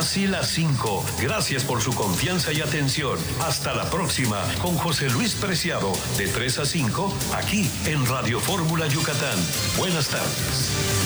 Casi las 5. Gracias por su confianza y atención. Hasta la próxima con José Luis Preciado, de 3 a 5, aquí en Radio Fórmula Yucatán. Buenas tardes.